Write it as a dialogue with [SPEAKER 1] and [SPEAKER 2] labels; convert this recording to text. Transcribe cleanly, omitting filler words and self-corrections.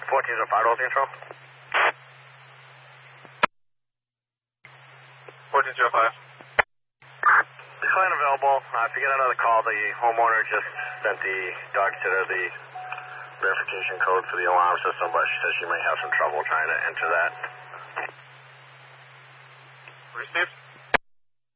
[SPEAKER 1] 1405 Rolls Control.
[SPEAKER 2] 1405.
[SPEAKER 1] Client available. If you get another call, the homeowner just sent the dog sitter the verification code for the alarm system, but she says she may have some trouble trying to enter that.
[SPEAKER 2] Received.